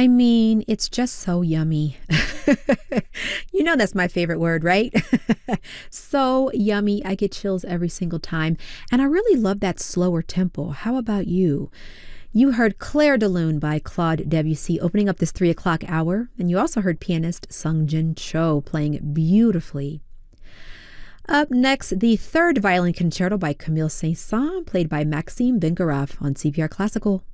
I mean, it's just so yummy. You know that's my favorite word, right? So yummy. I get chills every single time. And I really love that slower tempo. How about you? You heard Claire de Lune by Claude Debussy opening up this 3 o'clock hour. And you also heard pianist Sung Jin Cho playing beautifully. Up next, the third violin concerto by Camille Saint-Saëns, played by Maxime Vengerov on CPR Classical.